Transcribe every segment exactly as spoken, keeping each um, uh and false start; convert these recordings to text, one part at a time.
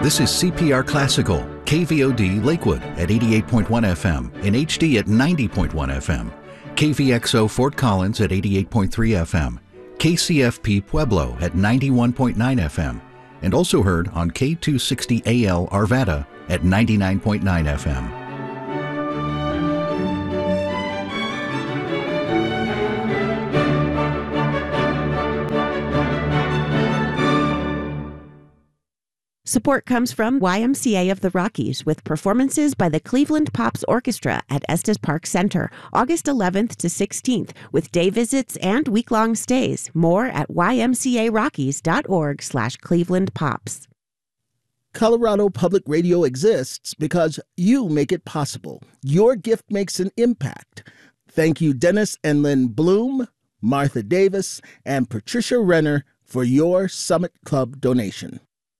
This is C P R Classical, K V O D Lakewood at eighty-eight point one F M and H D at ninety point one F M, K V X O Fort Collins at eighty-eight point three F M, K C F P Pueblo at ninety-one point nine F M, and also heard on K two sixty A L Arvada at ninety-nine point nine F M. Support comes from Y M C A of the Rockies with performances by the Cleveland Pops Orchestra at Estes Park Center, August eleventh to sixteenth, with day visits and week-long stays. More at ymcarockies.org slash Cleveland Pops. Colorado Public Radio exists because you make it possible. Your gift makes an impact. Thank you, Dennis and Lynn Bloom, Martha Davis, and Patricia Renner for your Summit Club donation.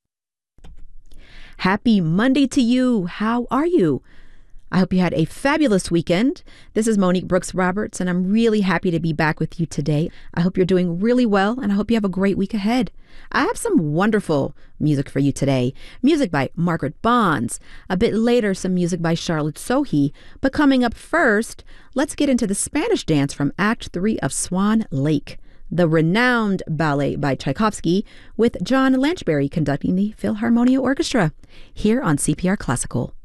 Happy Monday to you. How are you? I hope you had a fabulous weekend. This is Monique Brooks Roberts, and I'm really happy to be back with you today. I hope you're doing really well, and I hope you have a great week ahead. I have some wonderful music for you today. Music by Margaret Bonds. A bit later, some music by Charlotte Sohi. But coming up first, let's get into the Spanish dance from Act three of Swan Lake, the renowned ballet by Tchaikovsky, with John Lanchberry conducting the Philharmonia Orchestra, here on C P R Classical.